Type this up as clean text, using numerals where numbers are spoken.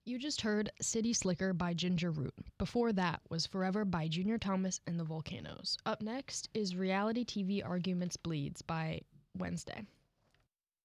You just heard City Slicker by Ginger Root. Before that was Forever by Junior Thomas and the Volcanoes. Up next is Reality TV Arguments Bleeds by Wednesday.